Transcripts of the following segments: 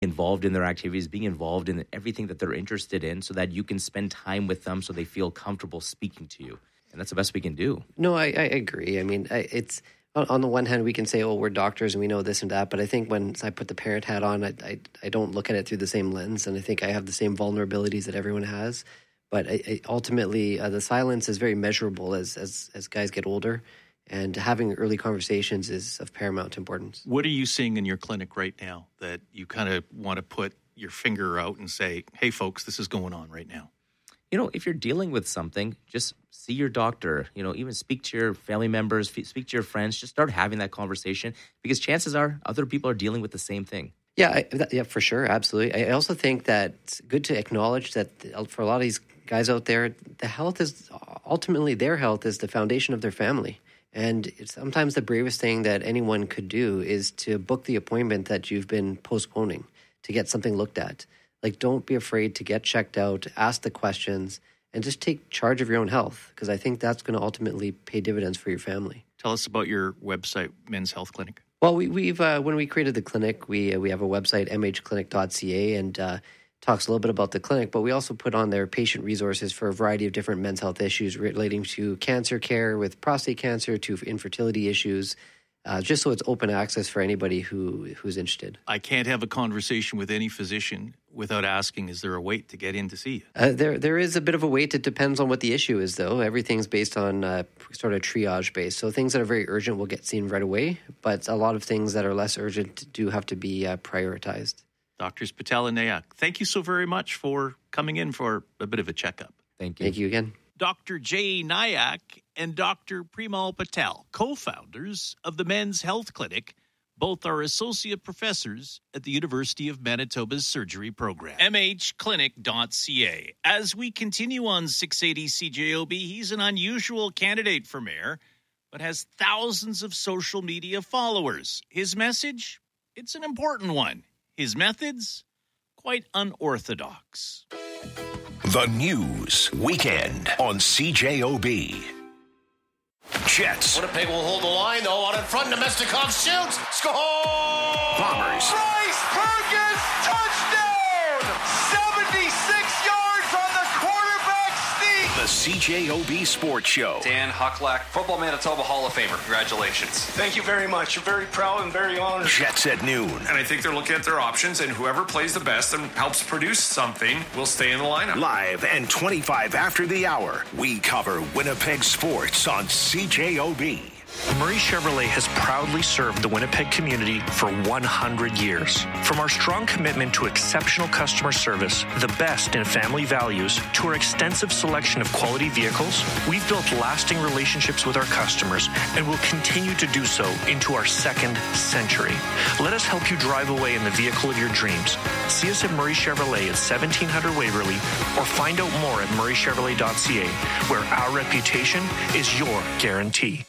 involved in their activities, being involved in everything that they're interested in so that you can spend time with them so they feel comfortable speaking to you. And that's the best we can do. No, I agree. I mean, it's on the one hand, we can say, oh, we're doctors and we know this and that. But I think when I put the parent hat on, I don't look at it through the same lens. And I think I have the same vulnerabilities that everyone has. But ultimately, the silence is very measurable as guys get older. And having early conversations is of paramount importance. What are you seeing in your clinic right now that you kind of want to put your finger out and say, hey, folks, this is going on right now? If you're dealing with something, just see your doctor. Even speak to your family members, speak to your friends. Just start having that conversation because chances are other people are dealing with the same thing. Yeah, for sure. Absolutely. I also think that it's good to acknowledge that for a lot of these guys out there, ultimately their health is the foundation of their family. And sometimes the bravest thing that anyone could do is to book the appointment that you've been postponing to get something looked at. Like, don't be afraid to get checked out, ask the questions, and just take charge of your own health, because I think that's going to ultimately pay dividends for your family. Tell us about your website, Men's Health Clinic. Well, we've when we created the clinic, we have a website, mhclinic.ca, and talks a little bit about the clinic, but we also put on there patient resources for a variety of different men's health issues relating to cancer care, with prostate cancer, to infertility issues, just so it's open access for anybody who's interested. I can't have a conversation with any physician without asking, is there a wait to get in to see you? There is a bit of a wait. It depends on what the issue is, though. Everything's based on sort of triage based. So things that are very urgent will get seen right away, but a lot of things that are less urgent do have to be prioritized. Doctors Patel and Nayak, thank you so very much for coming in for a bit of a checkup. Thank you. Thank you again. Dr. Jay Nayak and Dr. Premal Patel, co-founders of the Men's Health Clinic. Both are associate professors at the University of Manitoba's surgery program. mhclinic.ca. As we continue on 680 CJOB, he's an unusual candidate for mayor, but has thousands of social media followers. His message? It's an important one. His methods? Quite unorthodox. The News Weekend on CJOB. Jets. Winnipeg will hold the line, though. Out in front, Nemestikov shoots. Score! Bombers. Bryce Perkins, touchdown! 76 yards on the quarterback sneak. The CJOB Sports Show. Dan Hucklack, Football Manitoba Hall of Famer. Congratulations. Thank you very much. I'm very proud and very honored. Jets at noon. And I think they're looking at their options, and whoever plays the best and helps produce something will stay in the lineup. Live and 25 after the hour, we cover Winnipeg sports on CJOB. Murray Chevrolet has proudly served the Winnipeg community for 100 years. From our strong commitment to exceptional customer service, the best in family values, to our extensive selection of quality vehicles, we've built lasting relationships with our customers and will continue to do so into our second century. Let us help you drive away in the vehicle of your dreams. See us at Murray Chevrolet at 1700 Waverly, or find out more at murraychevrolet.ca, where our reputation is your guarantee.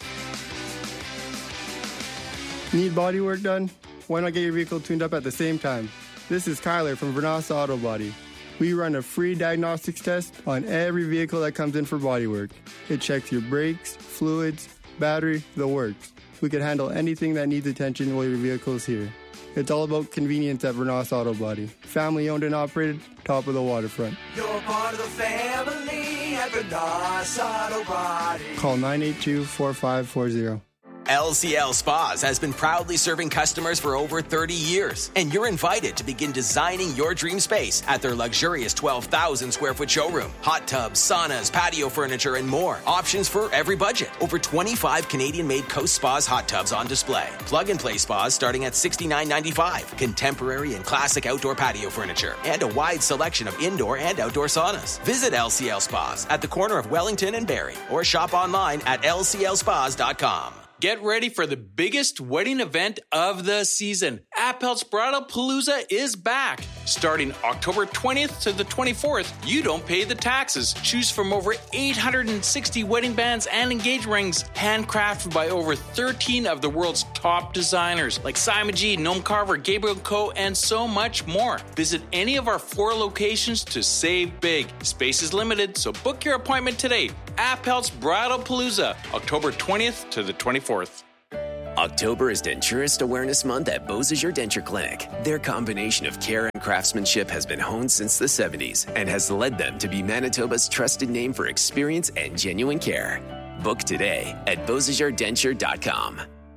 Need body work done? Why not get your vehicle tuned up at the same time? This is Kyler from Vernas Auto Body. We run a free diagnostics test on every vehicle that comes in for body work. It checks your brakes, fluids, battery, the works. We can handle anything that needs attention while your vehicle is here. It's all about convenience at Vernas Auto Body. Family owned and operated, top of the waterfront. You're part of the family at Vernas Auto Body. Call 982-4540. LCL Spas has been proudly serving customers for over 30 years, and you're invited to begin designing your dream space at their luxurious 12,000 square foot showroom. Hot tubs, saunas, patio furniture, and more. Options for every budget. Over 25 Canadian-made Coast Spas hot tubs on display. Plug-and-play spas starting at $69.95. Contemporary and classic outdoor patio furniture, and a wide selection of indoor and outdoor saunas. Visit LCL Spas at the corner of Wellington and Barrie, or shop online at lclspas.com. Get ready for the biggest wedding event of the season. Appelt's Bridal Palooza is back. Starting October 20th to the 24th, you don't pay the taxes. Choose from over 860 wedding bands and engagement rings, handcrafted by over 13 of the world's top designers, like Simon G, Noam Carver, Gabriel Co., and so much more. Visit any of our 4 locations to save big. Space is limited, so book your appointment today. Appelt's Bridal Palooza, October 20th to the 24th. October is Denturist Awareness Month at Beausejour Denture Clinic. Their combination of care and craftsmanship has been honed since the 70s and has led them to be Manitoba's trusted name for experience and genuine care. Book today at beausejourdenture.com.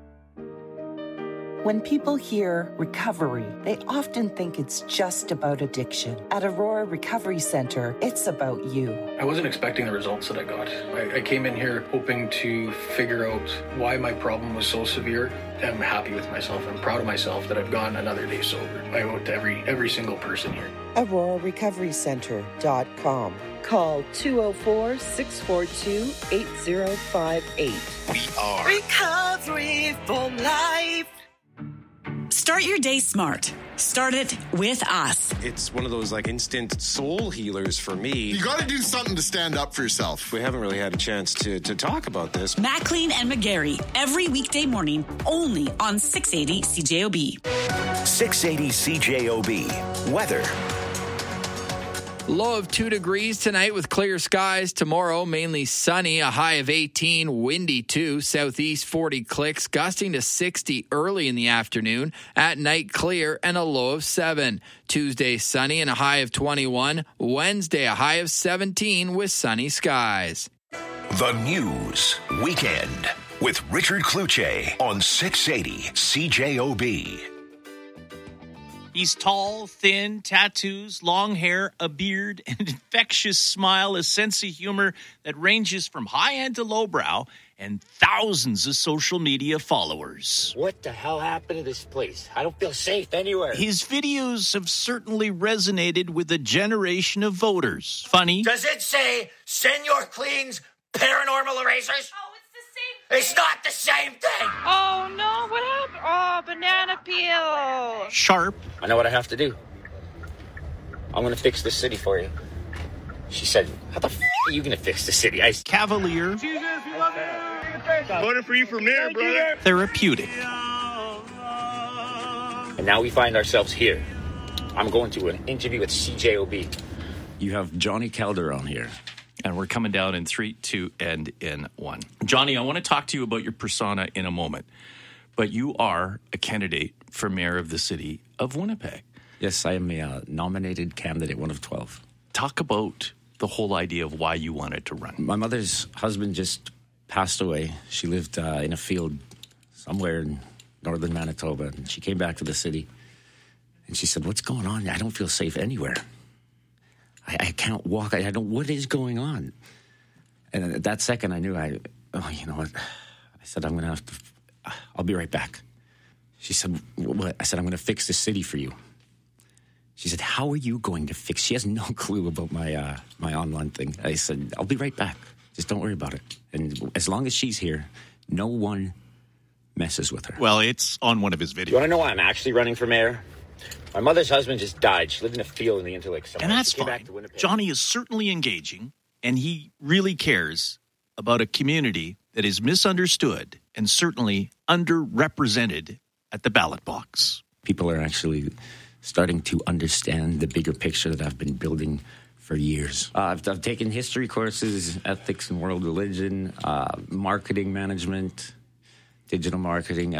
When people hear recovery, they often think it's just about addiction. At Aurora Recovery Center, it's about you. I wasn't expecting the results that I got. I came in here hoping to figure out why my problem was so severe. I'm happy with myself. I'm proud of myself that I've gone another day sober. I owe it to every single person here. AuroraRecoveryCenter.com. Call 204-642-8058. We are Recovery for Life. Start your day smart. Start it with us. It's one of those instant soul healers for me. You got to do something to stand up for yourself. We haven't really had a chance to talk about this. Maclean and McGarry, every weekday morning, only on 680 CJOB. 680 CJOB. Weather. Low of 2 degrees tonight with clear skies. Tomorrow, mainly sunny, a high of 18, windy 2, southeast 40 clicks, gusting to 60 early in the afternoon. At night, clear and a low of 7. Tuesday, sunny and a high of 21. Wednesday, a high of 17 with sunny skies. The News Weekend with Richard Cloutier on 680 CJOB. He's tall, thin, tattoos, long hair, a beard, an infectious smile, a sense of humor that ranges from high-end to lowbrow, and thousands of social media followers. What the hell happened to this place? I don't feel safe anywhere. His videos have certainly resonated with a generation of voters. Funny. Does it say Senor Clean's Paranormal Erasers? It's not the same thing. Oh, no. What happened? Oh, banana peel. Sharp. I know what I have to do. I'm going to fix this city for you. She said, how the f*** are you going to fix the city? Cavalier. Jesus, we love you. Voted for you from there, brother. Therapeutic. And now we find ourselves here. I'm going to an interview with CJOB. You have Johnny Calderon here. And we're coming down in 3, 2, and in 1. Johnny, I want to talk to you about your persona in a moment. But you are a candidate for mayor of the city of Winnipeg. Yes, I am a nominated candidate, one of 12. Talk about the whole idea of why you wanted to run. My mother's husband just passed away. She lived in a field somewhere in northern Manitoba. And she came back to the city. And she said, what's going on? I don't feel safe anywhere. I can't walk. I don't. What is going on? And at that second, I knew you know what? I said, I'm going to have to. I'll be right back. She said, what? I said, I'm going to fix the city for you. She said, how are you going to fix? She has no clue about my my online thing. I said, I'll be right back. Just don't worry about it. And as long as she's here, no one messes with her. Well, it's on one of his videos. You want to know why I'm actually running for mayor? My mother's husband just died. She lived in a field in the Interlake somewhere. And that's fine. Johnny is certainly engaging, and he really cares about a community that is misunderstood and certainly underrepresented at the ballot box. People are actually starting to understand the bigger picture that I've been building for years. I've taken history courses, ethics and world religion, marketing management, digital marketing.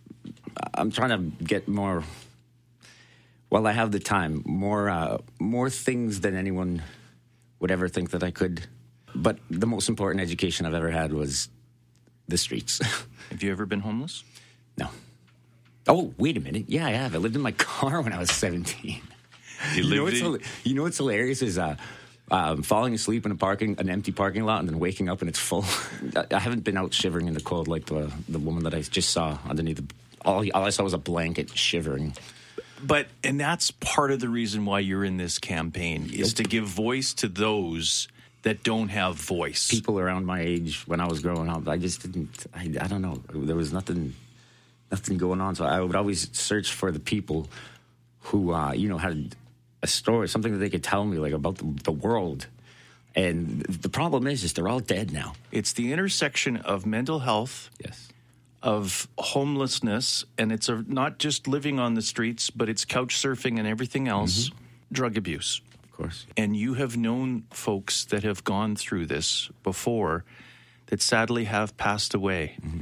I'm trying to get more... Well, I have the time, more things than anyone would ever think that I could. But the most important education I've ever had was the streets. Have you ever been homeless? No. Oh, wait a minute. Yeah, I have. I lived in my car when I was 17. You know what's hilarious is falling asleep in an empty parking lot and then waking up and it's full. I haven't been out shivering in the cold like the woman that I just saw underneath. All I saw was a blanket shivering. And that's part of the reason why you're in this campaign, is to give voice to those that don't have voice. People around my age when I was growing up, I just didn't, I don't know. There was nothing going on. So I would always search for the people who, had a story, something that they could tell me, like, about the world. And the problem is they're all dead now. It's the intersection of mental health. Yes. Of homelessness, and it's not just living on the streets, but it's couch surfing and everything else, drug abuse. Of course. And you have known folks that have gone through this before that sadly have passed away.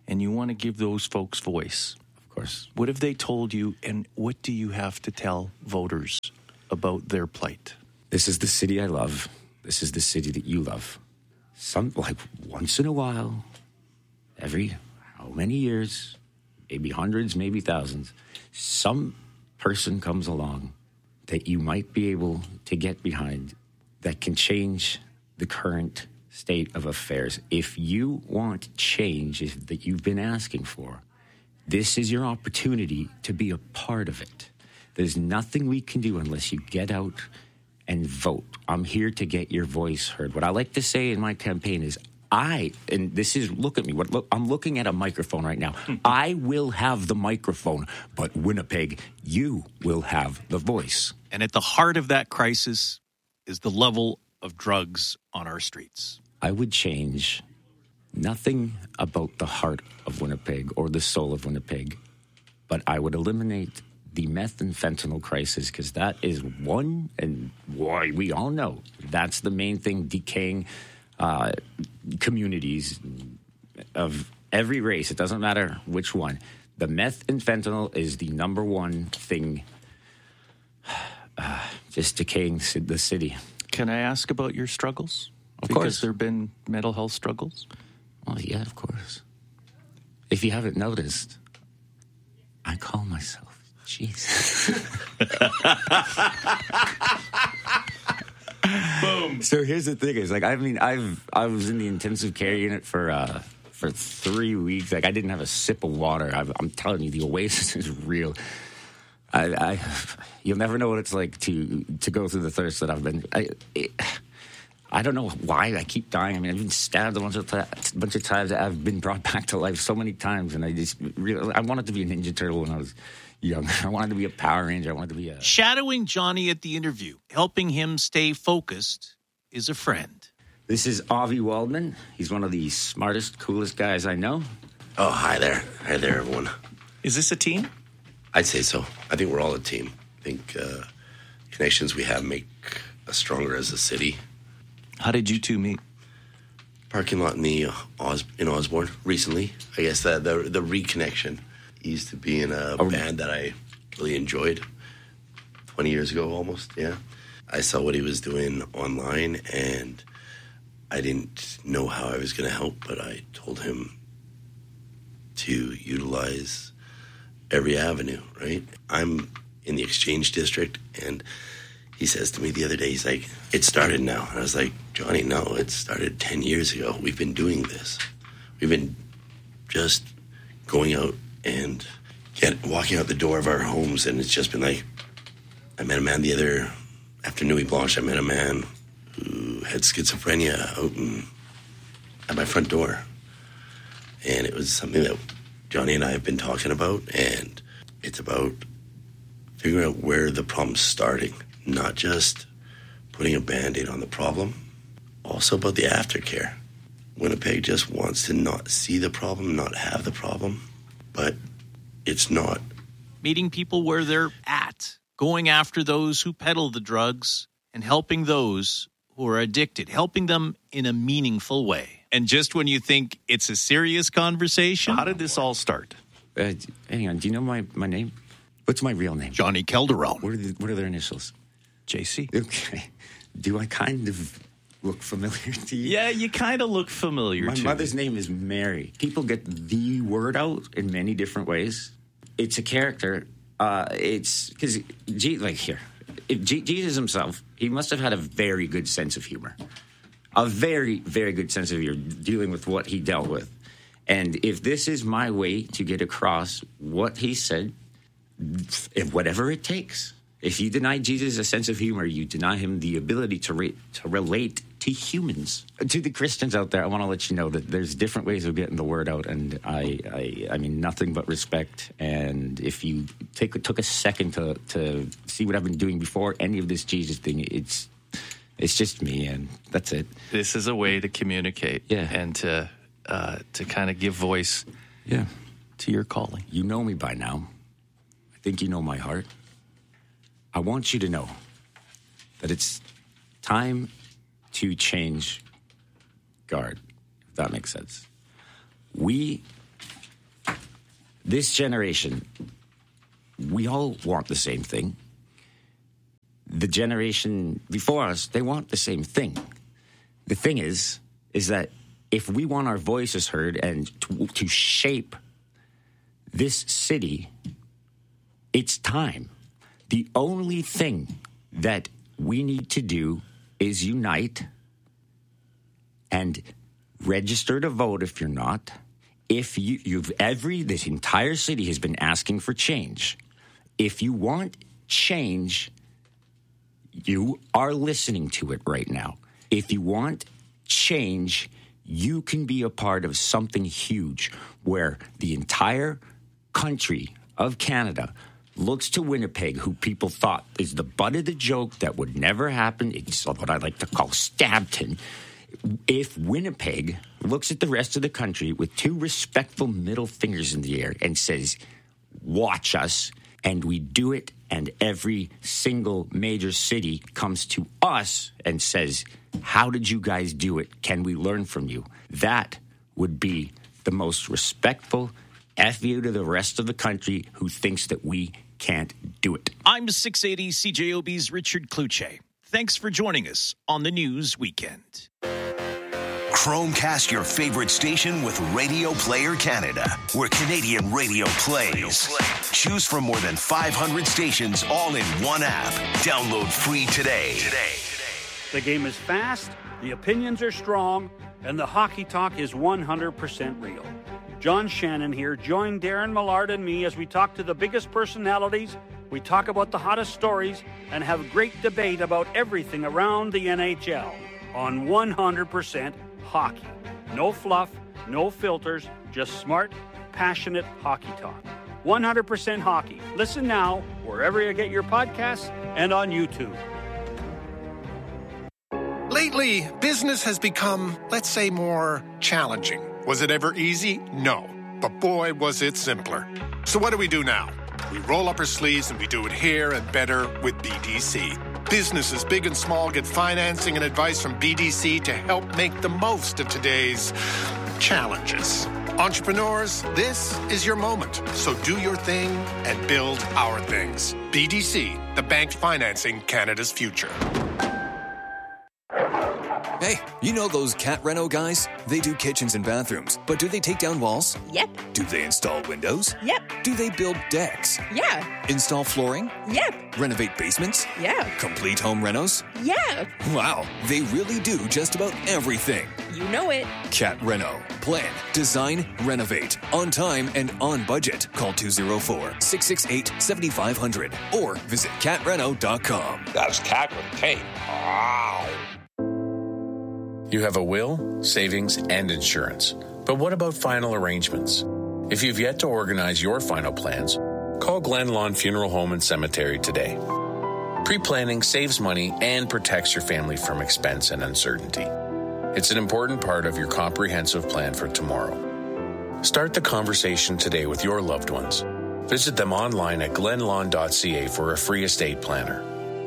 and you want to give those folks voice. Of course. What have they told you, and what do you have to tell voters about their plight? This is the city I love. This is the city that you love. Once in a while, every how many years, maybe hundreds, maybe thousands, some person comes along that you might be able to get behind that can change the current state of affairs. If you want change that you've been asking for, this is your opportunity to be a part of it. There's nothing we can do unless you get out and vote. I'm here to get your voice heard. What I like to say in my campaign is look at me. I'm looking at a microphone right now. I will have the microphone, but Winnipeg, you will have the voice. And at the heart of that crisis is the level of drugs on our streets. I would change nothing about the heart of Winnipeg or the soul of Winnipeg, but I would eliminate the meth and fentanyl crisis, because that is one, and why we all know that's the main thing decaying communities of every race. It doesn't matter which one. The meth and fentanyl is the number one thing just decaying the city. Can I ask about your struggles? Of course. Because there have been mental health struggles? Well, yeah, of course. If you haven't noticed, I call myself Jesus. Boom. So here's the thing: I was in the intensive care unit for 3 weeks. I didn't have a sip of water. I'm telling you, the oasis is real. You'll never know what it's like to go through the thirst that I've been. I don't know why I keep dying. I've been stabbed a bunch of times. I've been brought back to life so many times, and I wanted to be a Ninja Turtle when I was young. I wanted to be a Power Ranger. I wanted to be a... Shadowing Johnny at the interview, helping him stay focused, is a friend. This is Avi Waldman. He's one of the smartest, coolest guys I know. Oh, hi there. Hi there, everyone. Is this a team? I'd say so. I think we're all a team. I think connections we have make us stronger as a city. How did you two meet? Parking lot in Osborne recently. I guess the reconnection. He used to be in a band that I really enjoyed 20 years ago almost, yeah. I saw what he was doing online, and I didn't know how I was going to help, but I told him to utilize every avenue, right? I'm in the Exchange District, and he says to me the other day, he's like, it started now. And I was like, Johnny, no, it started 10 years ago. We've been doing this. We've been just going out and walking out the door of our homes, and it's just been like, I met a man the other after Nuit Blanche. I met a man who had schizophrenia out at my front door, and it was something that Johnny and I have been talking about, and it's about figuring out where the problem's starting, not just putting a Band-Aid on the problem, also about the aftercare. Winnipeg just wants to not see the problem, not have the problem, but it's not. Meeting people where they're at, going after those who peddle the drugs, and helping those who are addicted, helping them in a meaningful way. And just when you think it's a serious conversation... How did this all start? Hang on, do you know my name? What's my real name? Johnny Calderon. What are their initials? JC. Okay. Do I kind of look familiar to you? Yeah, you kind of look familiar to me. My mother's name is Mary. People get the word out in many different ways. It's a character. It's because, Jesus himself, he must have had a very good sense of humor. A very, very good sense of humor dealing with what he dealt with. And if this is my way to get across what he said, whatever it takes. If you deny Jesus a sense of humor, you deny him the ability to relate to humans. To the Christians out there, I want to let you know that there's different ways of getting the word out, and I mean nothing but respect. And if you took a second to see what I've been doing before any of this Jesus thing, it's just me, and that's it. This is a way to communicate, and to kind of give voice, to your calling. You know me by now. I think you know my heart. I want you to know that it's time to change guard, if that makes sense. We this generation, we all want the same thing. The generation before us, they want the same thing. The thing is that if we want our voices heard and to shape this city, it's time. The only thing that we need to do is unite and register to vote if you're not. If this entire city has been asking for change. If you want change, you are listening to it right now. If you want change, you can be a part of something huge where the entire country of Canada looks to Winnipeg, who people thought is the butt of the joke that would never happen. It's what I like to call Stabton. If Winnipeg looks at the rest of the country with two respectful middle fingers in the air and says, watch us, and we do it, and every single major city comes to us and says, how did you guys do it? Can we learn from you? That would be the most respectful F you to the rest of the country who thinks that we can't do it. I'm 680 CJOB's Richard Kluche. Thanks for joining us on the News Weekend. Chromecast your favorite station with Radio Player Canada, where Canadian radio plays. Choose from more than 500 stations all in one app. Download free today. The game is fast, the opinions are strong, and the hockey talk is 100% real. John Shannon here. Join Darren Millard and me as we talk to the biggest personalities, we talk about the hottest stories, and have great debate about everything around the NHL on 100% hockey. No fluff, no filters, just smart, passionate hockey talk. 100% hockey. Listen now wherever you get your podcasts and on YouTube. Lately, business has become, let's say, more challenging. Was it ever easy? No. But boy, was it simpler. So what do we do now? We roll up our sleeves and we do it here and better with BDC. Businesses big and small get financing and advice from BDC to help make the most of today's challenges. Entrepreneurs, this is your moment. So do your thing and build our things. BDC, the bank financing Canada's future. Hey, you know those Cat Reno guys? They do kitchens and bathrooms, but do they take down walls? Yep. Do they install windows? Yep. Do they build decks? Yeah. Install flooring? Yep. Renovate basements? Yeah. Complete home renos? Yeah. Wow, they really do just about everything. You know it. Cat Reno. Plan, design, renovate. On time and on budget. Call 204-668-7500 or visit catreno.com. That's cat with a K. Wow. You have a will, savings, and insurance. But what about final arrangements? If you've yet to organize your final plans, call Glen Lawn Funeral Home and Cemetery today. Pre-planning saves money and protects your family from expense and uncertainty. It's an important part of your comprehensive plan for tomorrow. Start the conversation today with your loved ones. Visit them online at glenlawn.ca for a free estate planner.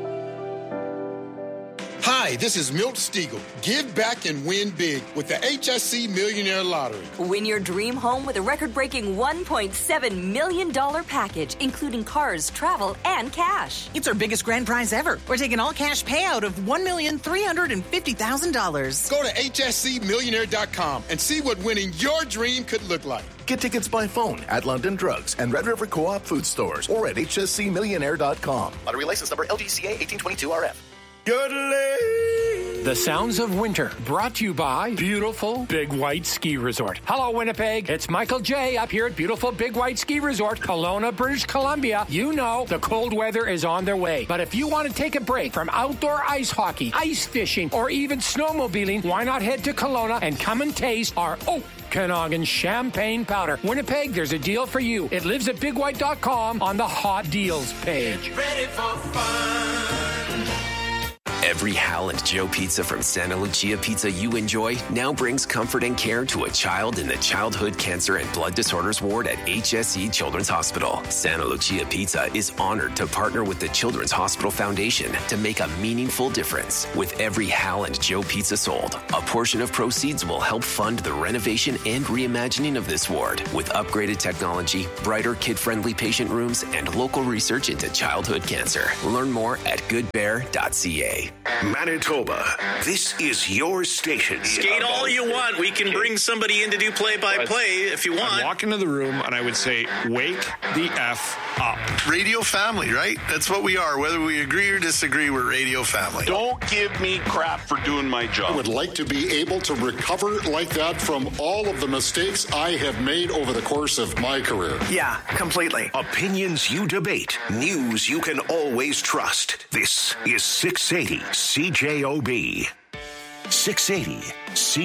Hi, this is Milt Stiegel. Give back and win big with the HSC Millionaire Lottery. Win your dream home with a record-breaking $1.7 million package, including cars, travel, and cash. It's our biggest grand prize ever. We're taking all-cash payout of $1,350,000. Go to hscmillionaire.com and see what winning your dream could look like. Get tickets by phone at London Drugs and Red River Co-op food stores or at hscmillionaire.com. Lottery license number LGCA 1822RF. The sounds of winter, brought to you by beautiful Big White Ski Resort. Hello, Winnipeg. It's Michael J. up here at beautiful Big White Ski Resort, Kelowna, British Columbia. You know the cold weather is on their way. But if you want to take a break from outdoor ice hockey, ice fishing, or even snowmobiling, why not head to Kelowna and come and taste our Okanagan champagne powder. Winnipeg, there's a deal for you. It lives at bigwhite.com on the hot deals page. Get ready for fun. Every Hal and Joe pizza from Santa Lucia Pizza you enjoy now brings comfort and care to a child in the Childhood Cancer and Blood Disorders Ward at HSE Children's Hospital. Santa Lucia Pizza is honored to partner with the Children's Hospital Foundation to make a meaningful difference. With every Hal and Joe pizza sold, a portion of proceeds will help fund the renovation and reimagining of this ward with upgraded technology, brighter kid-friendly patient rooms, and local research into childhood cancer. Learn more at goodbear.ca. Manitoba, this is your station. Skate all you want. We can bring somebody in to do play-by-play if you want. I'd walk into the room and I would say, wake the F up. Radio family, right? That's what we are. Whether we agree or disagree, we're radio family. Don't give me crap for doing my job. I would like to be able to recover like that from all of the mistakes I have made over the course of my career. Yeah, completely. Opinions you debate. News you can always trust. This is 680 CJOB. 680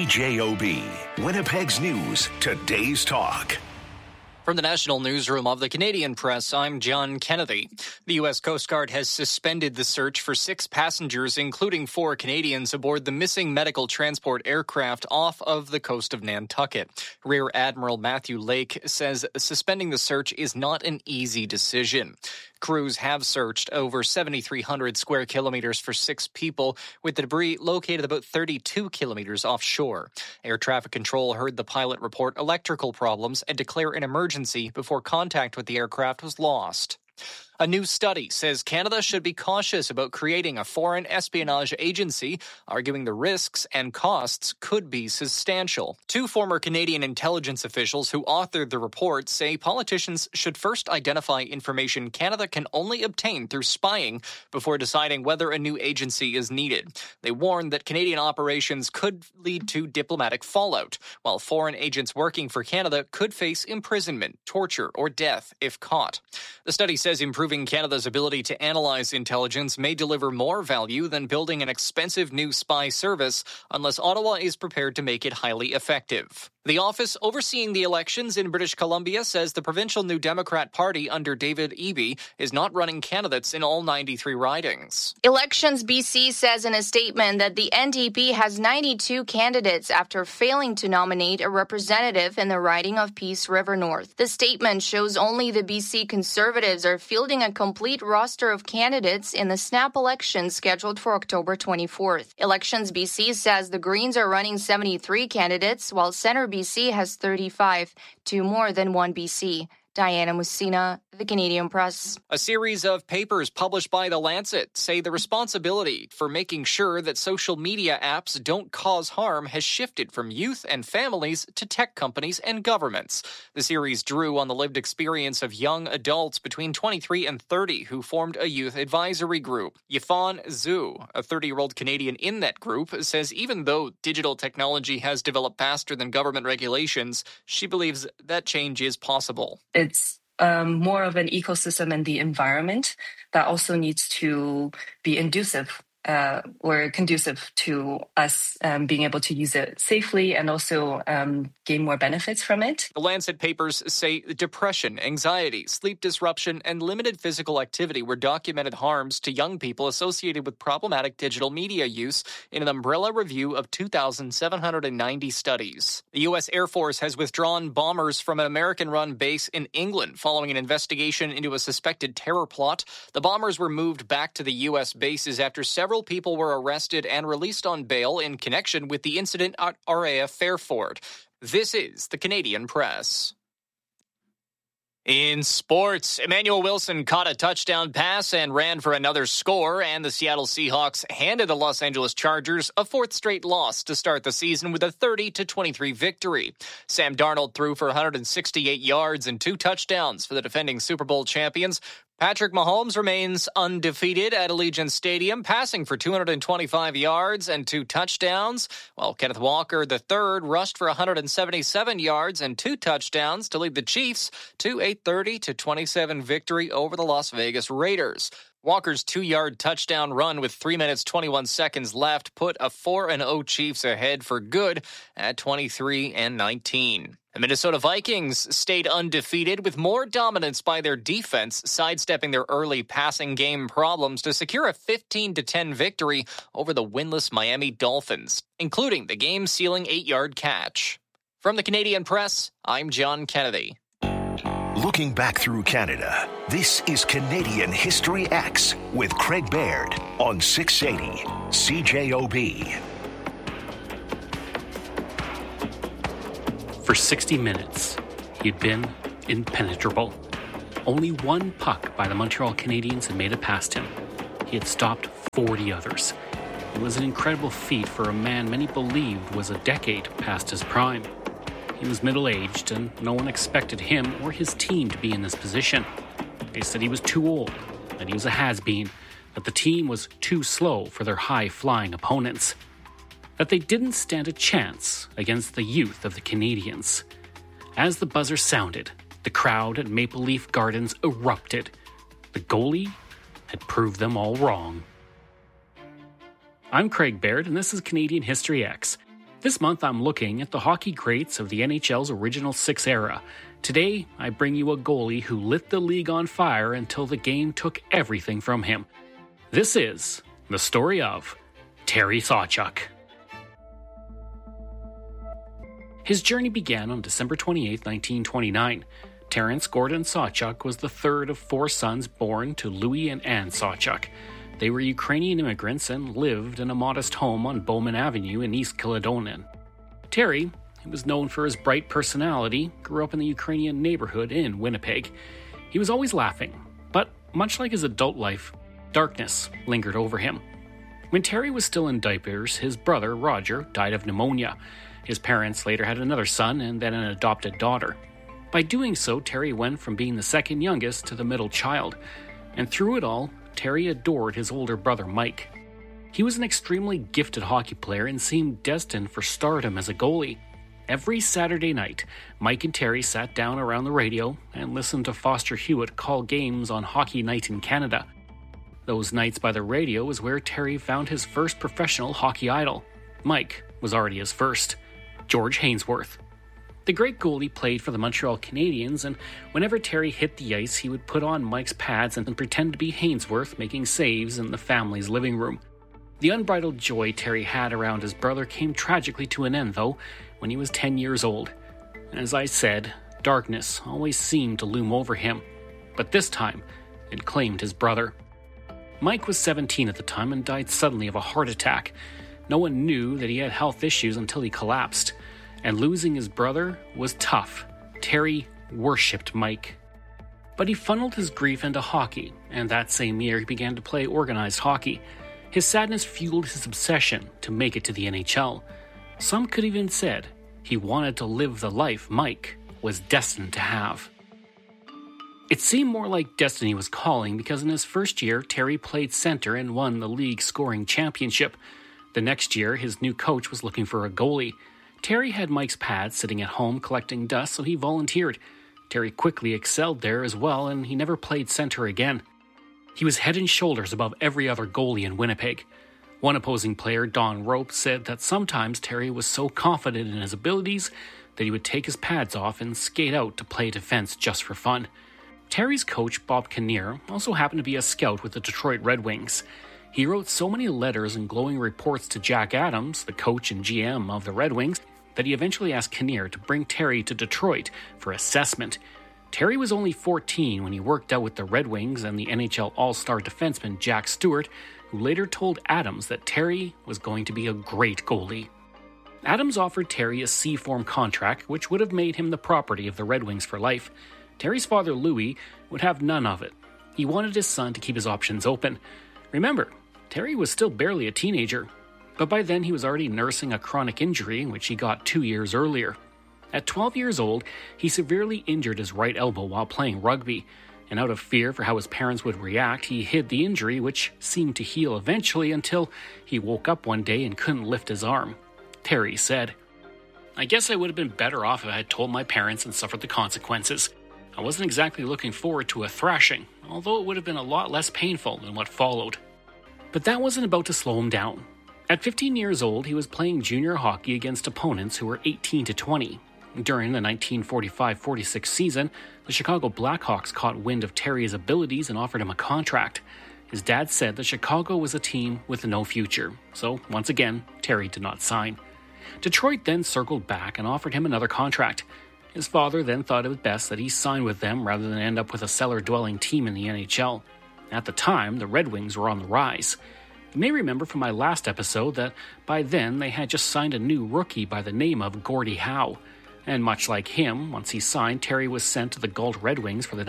CJOB. Winnipeg's News. Today's talk. From the National Newsroom of the Canadian Press, I'm John Kennedy. The U.S. Coast Guard has suspended the search for 6 passengers, including 4 Canadians, aboard the missing medical transport aircraft off of the coast of Nantucket. Rear Admiral Matthew Lake says suspending the search is not an easy decision. Crews have searched over 7,300 square kilometers for 6 people, with the debris located about 32 kilometers offshore. Air traffic control heard the pilot report electrical problems and declare an emergency before contact with the aircraft was lost. A new study says Canada should be cautious about creating a foreign espionage agency, arguing the risks and costs could be substantial. 2 former Canadian intelligence officials who authored the report say politicians should first identify information Canada can only obtain through spying before deciding whether a new agency is needed. They warn that Canadian operations could lead to diplomatic fallout, while foreign agents working for Canada could face imprisonment, torture, or death if caught. The study says improving Canada's ability to analyze intelligence may deliver more value than building an expensive new spy service unless Ottawa is prepared to make it highly effective. The office overseeing the elections in British Columbia says the provincial New Democrat Party under David Eby is not running candidates in all 93 ridings. Elections BC says in a statement that the NDP has 92 candidates after failing to nominate a representative in the riding of Peace River North. The statement shows only the BC Conservatives are fielding a complete roster of candidates in the snap election scheduled for October 24th. Elections BC says the Greens are running 73 candidates, while Centre BC has 35, 2 more than 1 BC. Diana Mussina, The Canadian Press. A series of papers published by The Lancet say the responsibility for making sure that social media apps don't cause harm has shifted from youth and families to tech companies and governments. The series drew on the lived experience of young adults between 23 and 30 who formed a youth advisory group. Yifan Zhu, a 30-year-old Canadian in that group, says even though digital technology has developed faster than government regulations, she believes that change is possible. It's more of an ecosystem and the environment that also needs to be or conducive to us being able to use it safely and also gain more benefits from it. The Lancet papers say depression, anxiety, sleep disruption, and limited physical activity were documented harms to young people associated with problematic digital media use in an umbrella review of 2,790 studies. The U.S. Air Force has withdrawn bombers from an American-run base in England following an investigation into a suspected terror plot. The bombers were moved back to the U.S. bases after several people were arrested and released on bail in connection with the incident at RAF Fairford. This is the Canadian Press. In sports, Emmanuel Wilson caught a touchdown pass and ran for another score, and the Seattle Seahawks handed the Los Angeles Chargers a 4th straight loss to start the season with a 30-23 victory. Sam Darnold threw for 168 yards and 2 touchdowns for the defending Super Bowl champions. Patrick Mahomes remains undefeated at Allegiant Stadium, passing for 225 yards and 2 touchdowns, while Kenneth Walker III rushed for 177 yards and 2 touchdowns to lead the Chiefs to a 30-27 victory over the Las Vegas Raiders. Walker's 2-yard touchdown run with 3 minutes 21 seconds left put a 4-0 Chiefs ahead for good at 23-19. The Minnesota Vikings stayed undefeated with more dominance by their defense, sidestepping their early passing game problems to secure a 15-10 victory over the winless Miami Dolphins, including the game-sealing 8-yard catch. From the Canadian Press, I'm John Kennedy. Looking back through Canada, this is Canadian History X with Craig Baird on 680 CJOB. For 60 minutes, he'd been impenetrable. Only one puck by the Montreal Canadiens had made it past him. He had stopped 40 others. It was an incredible feat for a man many believed was a decade past his prime. He was middle-aged, and no one expected him or his team to be in this position. They said he was too old, that he was a has-been, that the team was too slow for their high-flying opponents, that they didn't stand a chance against the youth of the Canadiens. As the buzzer sounded, the crowd at Maple Leaf Gardens erupted. The goalie had proved them all wrong. I'm Craig Baird, and this is Canadian History X. This month I'm looking at the hockey greats of the NHL's original six era. Today, I bring you a goalie who lit the league on fire until the game took everything from him. This is the story of Terry Sawchuk. His journey began on December 28, 1929. Terence Gordon Sawchuk was the third of four sons born to Louis and Anne Sawchuk. They were Ukrainian immigrants and lived in a modest home on Bowman Avenue in East Caledonian. Terry, who was known for his bright personality, grew up in the Ukrainian neighborhood in Winnipeg. He was always laughing, but much like his adult life, darkness lingered over him. When Terry was still in diapers, his brother, Roger, died of pneumonia. His parents later had another son and then an adopted daughter. By doing so, Terry went from being the second youngest to the middle child. And through it all, Terry adored his older brother, Mike. He was an extremely gifted hockey player and seemed destined for stardom as a goalie. Every Saturday night, Mike and Terry sat down around the radio and listened to Foster Hewitt call games on Hockey Night in Canada. Those nights by the radio was where Terry found his first professional hockey idol. Mike was already his first. George Hainsworth. The great goalie played for the Montreal Canadiens, and whenever Terry hit the ice, he would put on Mike's pads and pretend to be Hainsworth making saves in the family's living room. The unbridled joy Terry had around his brother came tragically to an end, though, when he was 10 years old. As I said, darkness always seemed to loom over him, but this time it claimed his brother. Mike was 17 at the time and died suddenly of a heart attack. No one knew that he had health issues until he collapsed. And losing his brother was tough. Terry worshipped Mike. But he funneled his grief into hockey, and that same year he began to play organized hockey. His sadness fueled his obsession to make it to the NHL. Some could even said he wanted to live the life Mike was destined to have. It seemed more like destiny was calling because in his first year, Terry played center and won the league scoring championship. The next year, his new coach was looking for a goalie. Terry had Mike's pad sitting at home collecting dust, so he volunteered. Terry quickly excelled there as well, and he never played center again. He was head and shoulders above every other goalie in Winnipeg. One opposing player, Don Rope, said that sometimes Terry was so confident in his abilities that he would take his pads off and skate out to play defense just for fun. Terry's coach, Bob Kinnear, also happened to be a scout with the Detroit Red Wings. He wrote so many letters and glowing reports to Jack Adams, the coach and GM of the Red Wings, that he eventually asked Kinnear to bring Terry to Detroit for assessment. Terry was only 14 when he worked out with the Red Wings and the NHL All-Star defenseman Jack Stewart, who later told Adams that Terry was going to be a great goalie. Adams offered Terry a C-form contract, which would have made him the property of the Red Wings for life. Terry's father, Louis, would have none of it. He wanted his son to keep his options open. Remember, Terry was still barely a teenager, but by then he was already nursing a chronic injury, which he got 2 years earlier. At 12 years old, he severely injured his right elbow while playing rugby, and out of fear for how his parents would react, he hid the injury, which seemed to heal eventually until he woke up one day and couldn't lift his arm. Terry said, "I guess I would have been better off if I had told my parents and suffered the consequences. I wasn't exactly looking forward to a thrashing, although it would have been a lot less painful than what followed." But that wasn't about to slow him down. At 15 years old, he was playing junior hockey against opponents who were 18 to 20. During the 1945-46 season, the Chicago Blackhawks caught wind of Terry's abilities and offered him a contract. His dad said that Chicago was a team with no future, so once again, Terry did not sign. Detroit then circled back and offered him another contract. His father then thought it was best that he sign with them rather than end up with a cellar-dwelling team in the NHL. At the time, the Red Wings were on the rise. You may remember from my last episode that by then they had just signed a new rookie by the name of Gordie Howe. And much like him, once he signed, Terry was sent to the Galt Red Wings for the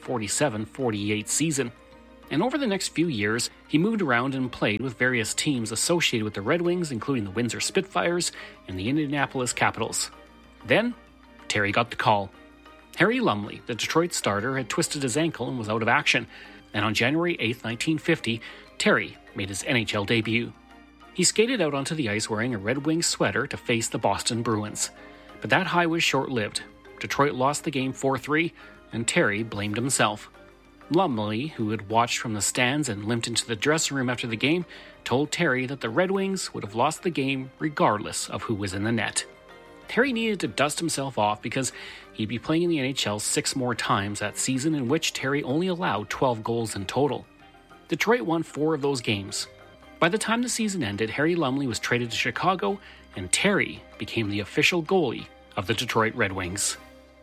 1947-48 season. And over the next few years, he moved around and played with various teams associated with the Red Wings, including the Windsor Spitfires and the Indianapolis Capitals. Then, Terry got the call. Harry Lumley, the Detroit starter, had twisted his ankle and was out of action, and on January 8, 1950, Terry made his NHL debut. He skated out onto the ice wearing a Red Wings sweater to face the Boston Bruins. But that high was short-lived. Detroit lost the game 4-3, and Terry blamed himself. Lumley, who had watched from the stands and limped into the dressing room after the game, told Terry that the Red Wings would have lost the game regardless of who was in the net. Terry needed to dust himself off because he'd be playing in the NHL 6 more times that season, in which Terry only allowed 12 goals in total. Detroit won 4 of those games. By the time the season ended, Harry Lumley was traded to Chicago, and Terry became the official goalie of the Detroit Red Wings.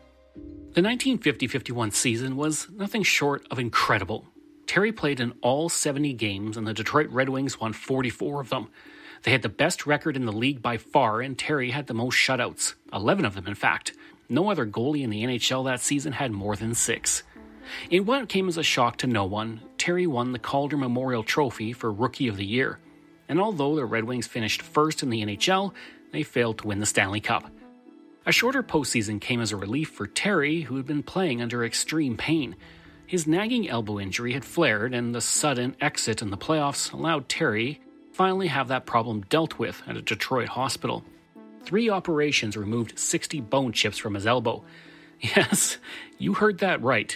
The 1950-51 season was nothing short of incredible. Terry played in all 70 games, and the Detroit Red Wings won 44 of them. They had the best record in the league by far, and Terry had the most shutouts, 11 of them in fact. No other goalie in the NHL that season had more than 6. In what came as a shock to no one, Terry won the Calder Memorial Trophy for Rookie of the Year. And although the Red Wings finished first in the NHL, they failed to win the Stanley Cup. A shorter postseason came as a relief for Terry, who had been playing under extreme pain. His nagging elbow injury had flared, and the sudden exit in the playoffs allowed Terry finally have that problem dealt with at a Detroit hospital. 3 operations removed 60 bone chips from his elbow. Yes, you heard that right.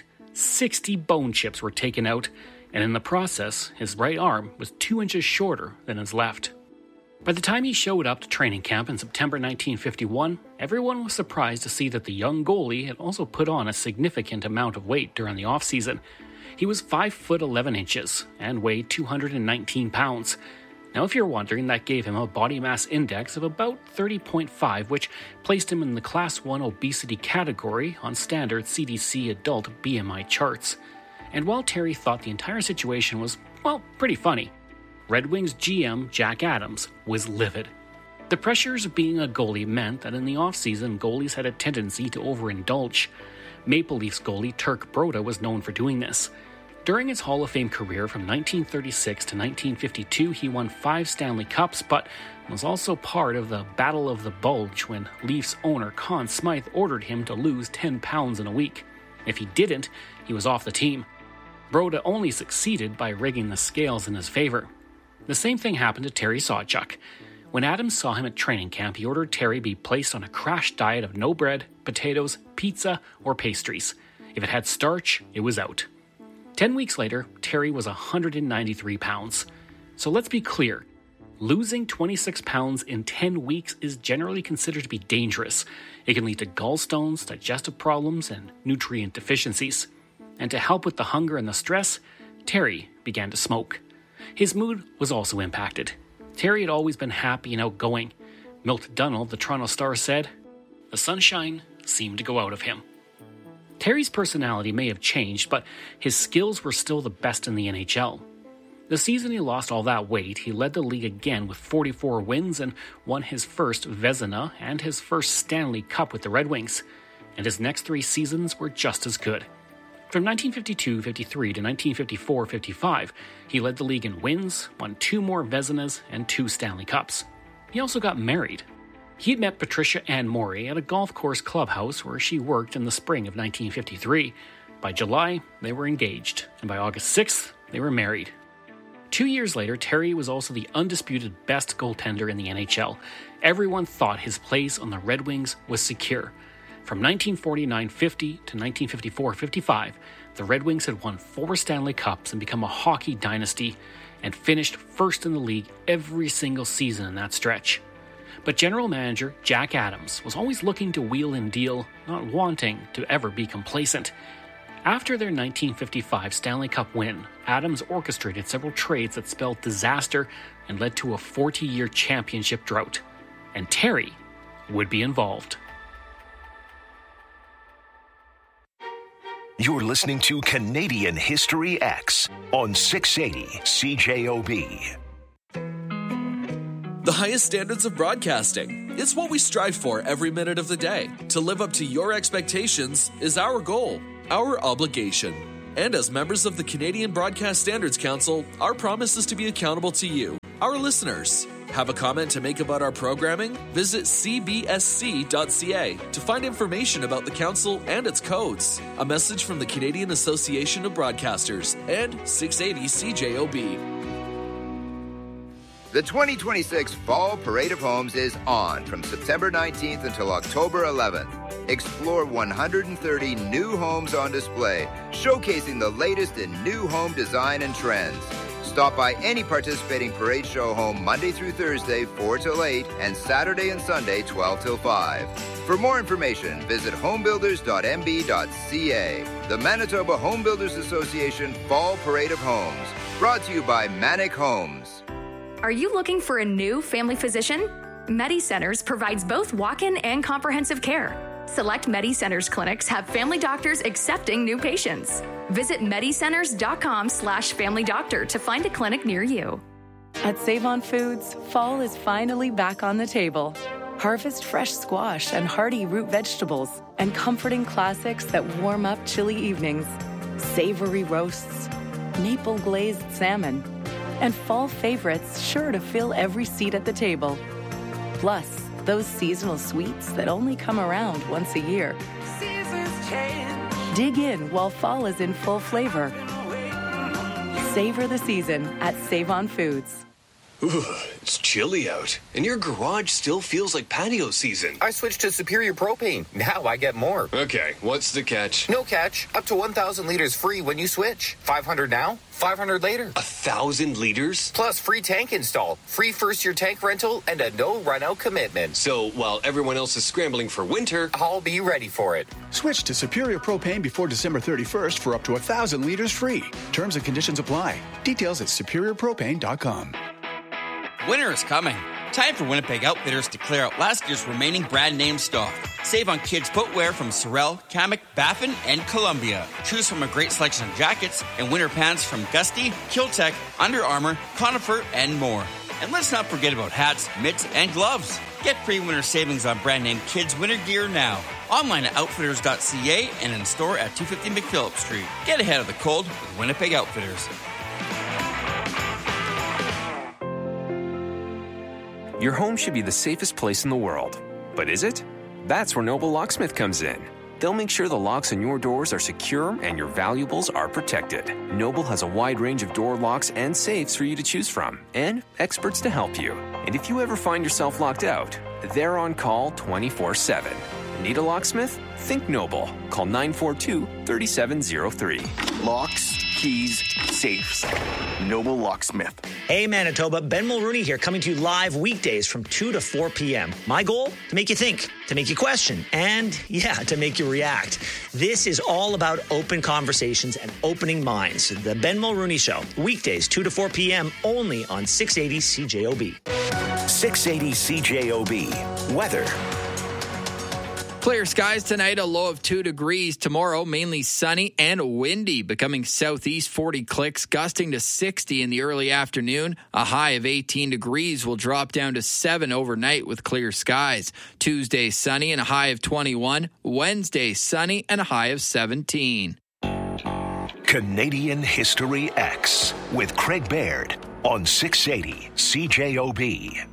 60 bone chips were taken out, and in the process, his right arm was 2 inches shorter than his left. By the time he showed up to training camp in September 1951, everyone was surprised to see that the young goalie had also put on a significant amount of weight during the offseason. He was 5 foot 11 inches and weighed 219 pounds. Now, if you're wondering, that gave him a body mass index of about 30.5, which placed him in the Class 1 obesity category on standard CDC adult BMI charts. And while Terry thought the entire situation was, well, pretty funny, Red Wings GM Jack Adams was livid. The pressures of being a goalie meant that in the offseason, goalies had a tendency to overindulge. Maple Leafs goalie Turk Broda was known for doing this. During his Hall of Fame career from 1936 to 1952, he won 5 Stanley Cups, but was also part of the Battle of the Bulge when Leafs owner Conn Smythe ordered him to lose 10 pounds in a week. If he didn't, he was off the team. Broda only succeeded by rigging the scales in his favor. The same thing happened to Terry Sawchuk. When Adams saw him at training camp, he ordered Terry be placed on a crash diet of no bread, potatoes, pizza, or pastries. If it had starch, it was out. 10 weeks later, Terry was 193 pounds. So let's be clear. Losing 26 pounds in 10 weeks is generally considered to be dangerous. It can lead to gallstones, digestive problems, and nutrient deficiencies. And to help with the hunger and the stress, Terry began to smoke. His mood was also impacted. Terry had always been happy and outgoing. Milt Dunnell of the Toronto Star said, "The sunshine seemed to go out of him." Terry's personality may have changed, but his skills were still the best in the NHL. The season he lost all that weight, he led the league again with 44 wins and won his first Vezina and his first Stanley Cup with the Red Wings. And his next 3 seasons were just as good. From 1952-53 to 1954-55, he led the league in wins, won 2 more Vezinas, and 2 Stanley Cups. He also got married. He had met Patricia Ann Morey at a golf course clubhouse where she worked in the spring of 1953. By July, they were engaged, and by August 6th, they were married. 2 years later, Terry was also the undisputed best goaltender in the NHL. Everyone thought his place on the Red Wings was secure. From 1949-50 to 1954-55, the Red Wings had won 4 Stanley Cups and become a hockey dynasty, and finished first in the league every single season in that stretch. But general manager Jack Adams was always looking to wheel and deal, not wanting to ever be complacent. After their 1955 Stanley Cup win, Adams orchestrated several trades that spelled disaster and led to a 40-year championship drought. And Terry would be involved. You're listening to Canadian History X on 680 CJOB. The highest standards of broadcasting. It's what we strive for every minute of the day. To live up to your expectations is our goal, our obligation. And as members of the Canadian Broadcast Standards Council, our promise is to be accountable to you, our listeners. Have a comment to make about our programming? Visit cbsc.ca to find information about the council and its codes. A message from the Canadian Association of Broadcasters and 680 CJOB. The 2026 Fall Parade of Homes is on from September 19th until October 11th. Explore 130 new homes on display, showcasing the latest in new home design and trends. Stop by any participating parade show home Monday through Thursday, 4 till 8, and Saturday and Sunday, 12 till 5. For more information, visit homebuilders.mb.ca. The Manitoba Home Builders Association Fall Parade of Homes. Brought to you by Manic Homes. Are you looking for a new family physician? MediCenters provides both walk-in and comprehensive care. Select MediCenters clinics have family doctors accepting new patients. Visit medicenters.com/familydoctor to find a clinic near you. At Save-On Foods, fall is finally back on the table. Harvest fresh squash and hearty root vegetables and comforting classics that warm up chilly evenings. Savory roasts, maple glazed salmon, and fall favorites sure to fill every seat at the table. Plus, those seasonal sweets that only come around once a year. Seasons change. Dig in while fall is in full flavor. Savor the season at Save-On Foods. Ooh, it's chilly out, and your garage still feels like patio season. I switched to Superior Propane. Now I get more. Okay, what's the catch? No catch. Up to 1,000 liters free when you switch. 500 now, 500 later. 1,000 liters? Plus free tank install, free first-year tank rental, and a no-run-out commitment. So while everyone else is scrambling for winter, I'll be ready for it. Switch to Superior Propane before December 31st for up to 1,000 liters free. Terms and conditions apply. Details at superiorpropane.com. Winter is coming. Time for Winnipeg Outfitters to clear out last year's remaining brand name stock. Save on kids' footwear from Sorel, Kamek, Baffin, and Columbia. Choose from a great selection of jackets and winter pants from Gusty, Kiltech, Under Armour, Conifer, and more. And let's not forget about hats, mitts, and gloves. Get pre-winter savings on brand name kids' winter gear now. Online at outfitters.ca and in store at 250 McPhillips Street. Get ahead of the cold with Winnipeg Outfitters. Your home should be the safest place in the world. But is it? That's where Noble Locksmith comes in. They'll make sure the locks on your doors are secure and your valuables are protected. Noble has a wide range of door locks and safes for you to choose from, and experts to help you. And if you ever find yourself locked out, they're on call 24/7. Need a locksmith? Think Noble. Call 942-3703. Locks, keys, safes. Noble Locksmith. Hey Manitoba, Ben Mulrooney here, coming to you live weekdays from 2 to 4 p.m. My goal? To make you think, to make you question, and to make you react. This is all about open conversations and opening minds. The Ben Mulrooney Show, weekdays 2 to 4 p.m. only on 680 CJOB. 680 CJOB. Weather. Clear skies tonight, a low of 2 degrees. Tomorrow, mainly sunny and windy, becoming southeast 40 clicks, gusting to 60 in the early afternoon. A high of 18 degrees will drop down to 7 overnight with clear skies. Tuesday, sunny and a high of 21. Wednesday, sunny and a high of 17. Canadian History X with Craig Baird on 680 CJOB.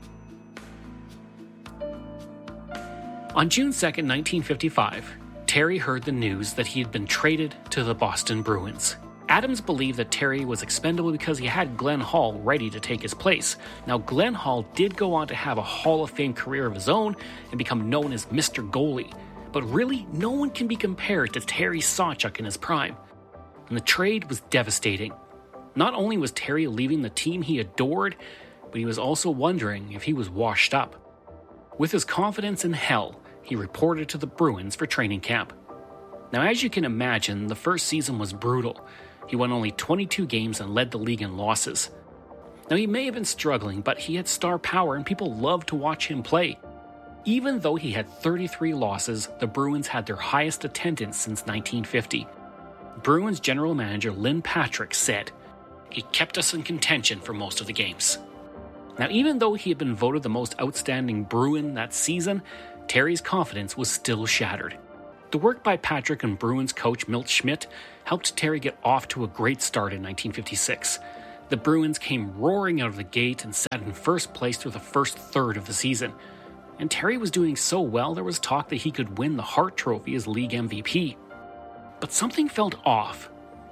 On June 2nd, 1955, Terry heard the news that he had been traded to the Boston Bruins. Adams believed that Terry was expendable because he had Glenn Hall ready to take his place. Now, Glenn Hall did go on to have a Hall of Fame career of his own and become known as Mr. Goalie. But really, no one can be compared to Terry Sawchuk in his prime. And the trade was devastating. Not only was Terry leaving the team he adored, but he was also wondering if he was washed up. With his confidence in hell, he reported to the Bruins for training camp. Now, as you can imagine, the first season was brutal. He won only 22 games and led the league in losses. Now, he may have been struggling, but he had star power and people loved to watch him play. Even though he had 33 losses, the Bruins had their highest attendance since 1950. Bruins general manager Lynn Patrick said, "He kept us in contention for most of the games." Now, even though he had been voted the most outstanding Bruin that season, Terry's confidence was still shattered. The work by Patrick and Bruins coach Milt Schmidt helped Terry get off to a great start in 1956. The Bruins came roaring out of the gate and sat in first place through the first third of the season. And Terry was doing so well, there was talk that he could win the Hart Trophy as league MVP. But something felt off.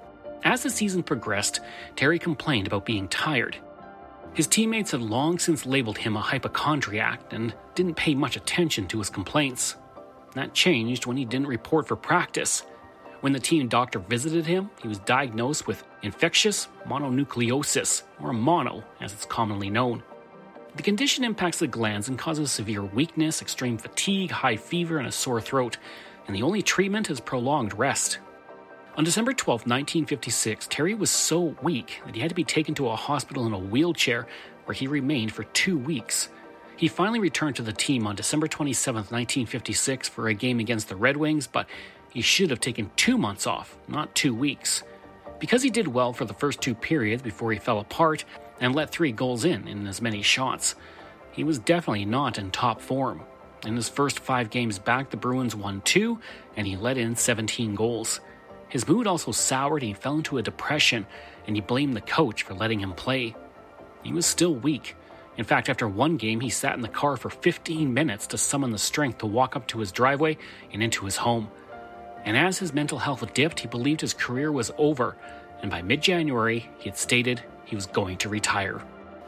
As the season progressed, Terry complained about being tired. His teammates had long since labeled him a hypochondriac and didn't pay much attention to his complaints. That changed when he didn't report for practice. When the team doctor visited him, he was diagnosed with infectious mononucleosis, or mono as it's commonly known. The condition impacts the glands and causes severe weakness, extreme fatigue, high fever, and a sore throat, and the only treatment is prolonged rest. On December 12, 1956, Terry was so weak that he had to be taken to a hospital in a wheelchair where he remained for 2 weeks. He finally returned to the team on December 27, 1956 for a game against the Red Wings, but he should have taken 2 months off, not 2 weeks. Because he did well for the first 2 periods before he fell apart and let 3 goals in as many shots, he was definitely not in top form. In his first 5 games back, the Bruins won 2, and he let in 17 goals. His mood also soured and he fell into a depression, and he blamed the coach for letting him play. He was still weak. In fact, after 1 game, he sat in the car for 15 minutes to summon the strength to walk up to his driveway and into his home. And as his mental health dipped, he believed his career was over, and by mid-January, he had stated he was going to retire.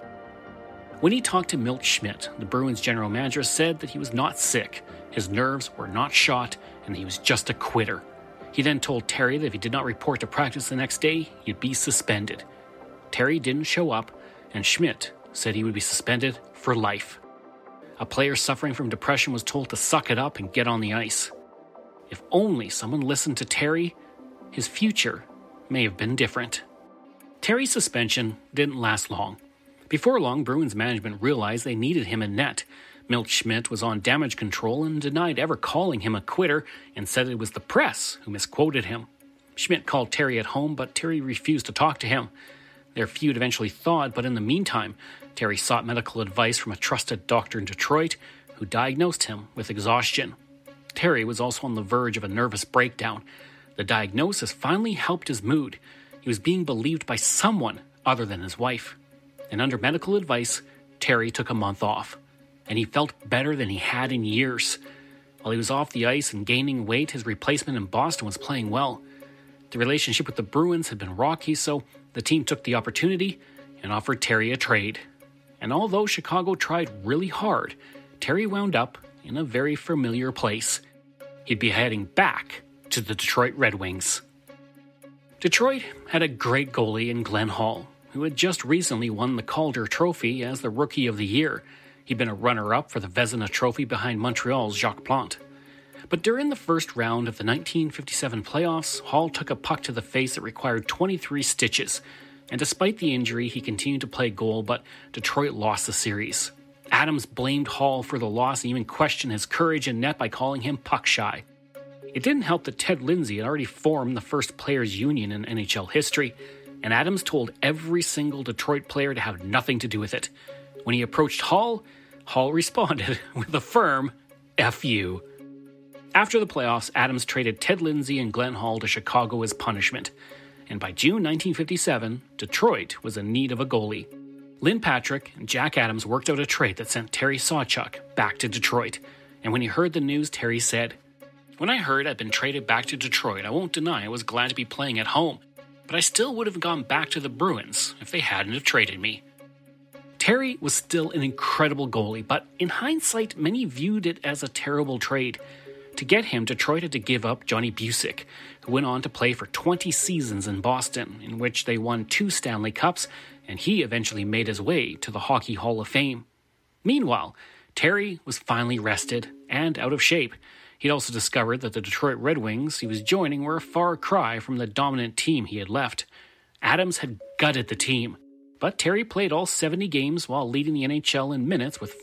When he talked to Milt Schmidt, the Bruins general manager said that he was not sick, his nerves were not shot, and he was just a quitter. He then told Terry that if he did not report to practice the next day, he'd be suspended. Terry didn't show up, and Schmidt said he would be suspended for life. A player suffering from depression was told to suck it up and get on the ice. If only someone listened to Terry, his future may have been different. Terry's suspension didn't last long. Before long, Bruins management realized they needed him in net. Milt Schmidt was on damage control and denied ever calling him a quitter and said it was the press who misquoted him. Schmidt called Terry at home, but Terry refused to talk to him. Their feud eventually thawed, but in the meantime, Terry sought medical advice from a trusted doctor in Detroit who diagnosed him with exhaustion. Terry was also on the verge of a nervous breakdown. The diagnosis finally helped his mood. He was being believed by someone other than his wife. And under medical advice, Terry took a month off. And he felt better than he had in years. While he was off the ice and gaining weight, his replacement in Boston was playing well. The relationship with the Bruins had been rocky, so the team took the opportunity and offered Terry a trade. And although Chicago tried really hard, Terry wound up in a very familiar place. He'd be heading back to the Detroit Red Wings. Detroit had a great goalie in Glenn Hall, who had just recently won the Calder Trophy as the Rookie of the Year. He'd been a runner-up for the Vezina Trophy behind Montreal's Jacques Plante. But during the first round of the 1957 playoffs, Hall took a puck to the face that required 23 stitches. And despite the injury, he continued to play goal, but Detroit lost the series. Adams blamed Hall for the loss and even questioned his courage in net by calling him puck-shy. It didn't help that Ted Lindsay had already formed the first players' union in NHL history, and Adams told every single Detroit player to have nothing to do with it. When he approached Hall, Hall responded with a firm F you. After the playoffs, Adams traded Ted Lindsay and Glenn Hall to Chicago as punishment. And by June 1957, Detroit was in need of a goalie. Lynn Patrick and Jack Adams worked out a trade that sent Terry Sawchuk back to Detroit. And when he heard the news, Terry said, "When I heard I'd been traded back to Detroit, I won't deny I was glad to be playing at home. But I still would have gone back to the Bruins if they hadn't have traded me." Terry was still an incredible goalie, but in hindsight, many viewed it as a terrible trade. To get him, Detroit had to give up Johnny Busick, who went on to play for 20 seasons in Boston, in which they won 2 Stanley Cups, and he eventually made his way to the Hockey Hall of Fame. Meanwhile, Terry was finally rested and out of shape. He'd also discovered that the Detroit Red Wings he was joining were a far cry from the dominant team he had left. Adams had gutted the team, but Terry played all 70 games while leading the NHL in minutes with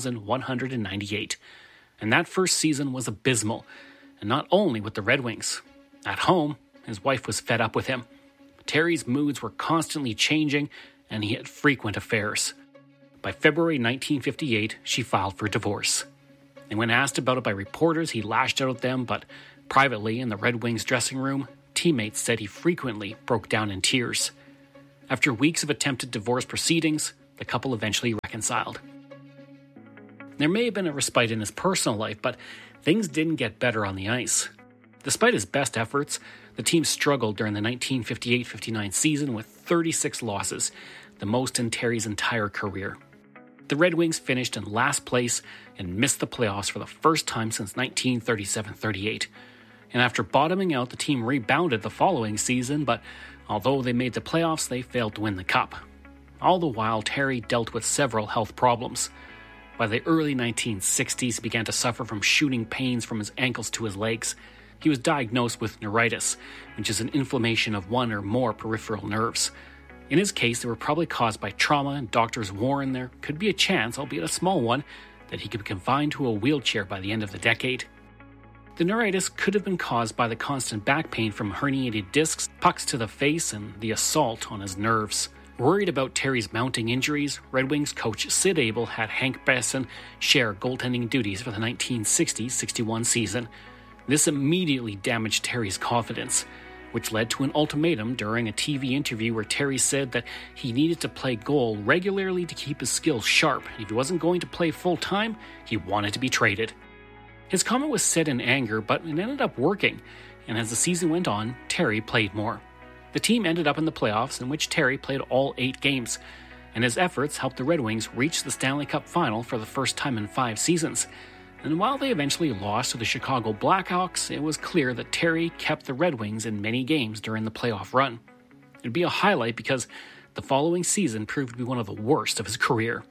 4,198. And that first season was abysmal, and not only with the Red Wings. At home, his wife was fed up with him. Terry's moods were constantly changing, and he had frequent affairs. By February 1958, she filed for divorce. And when asked about it by reporters, he lashed out at them, but privately in the Red Wings dressing room, teammates said he frequently broke down in tears. After weeks of attempted divorce proceedings, the couple eventually reconciled. There may have been a respite in his personal life, but things didn't get better on the ice. Despite his best efforts, the team struggled during the 1958-59 season with 36 losses, the most in Terry's entire career. The Red Wings finished in last place and missed the playoffs for the first time since 1937-38. And after bottoming out, the team rebounded the following season, but although they made the playoffs, they failed to win the cup. All the while, Terry dealt with several health problems. By the early 1960s, he began to suffer from shooting pains from his ankles to his legs. He was diagnosed with neuritis, which is an inflammation of one or more peripheral nerves. In his case, they were probably caused by trauma, and doctors warned there could be a chance, albeit a small one, that he could be confined to a wheelchair by the end of the decade. The neuritis could have been caused by the constant back pain from herniated discs, pucks to the face, and the assault on his nerves. Worried about Terry's mounting injuries, Red Wings coach Sid Abel had Hank Besson share goaltending duties for the 1960-61 season. This immediately damaged Terry's confidence, which led to an ultimatum during a TV interview where Terry said that he needed to play goal regularly to keep his skills sharp, and if he wasn't going to play full-time, he wanted to be traded. His comment was said in anger, but it ended up working, and as the season went on, Terry played more. The team ended up in the playoffs, in which Terry played all 8 games, and his efforts helped the Red Wings reach the Stanley Cup final for the first time in 5 seasons. And while they eventually lost to the Chicago Blackhawks, it was clear that Terry kept the Red Wings in many games during the playoff run. It'd be a highlight because the following season proved to be one of the worst of his career.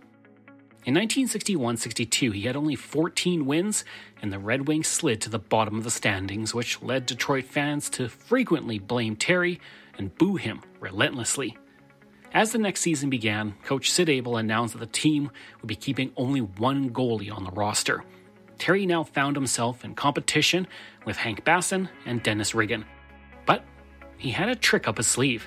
In 1961-62, he had only 14 wins, and the Red Wings slid to the bottom of the standings, which led Detroit fans to frequently blame Terry and boo him relentlessly. As the next season began, Coach Sid Abel announced that the team would be keeping only one goalie on the roster. Terry now found himself in competition with Hank Besson and Dennis Riggin. But he had a trick up his sleeve.